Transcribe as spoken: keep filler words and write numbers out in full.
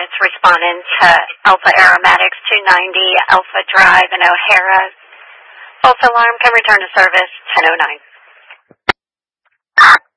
units responding to Alpha Aromatics two ninety Alpha Drive in O'Hara. False alarm can return to service ten oh nine.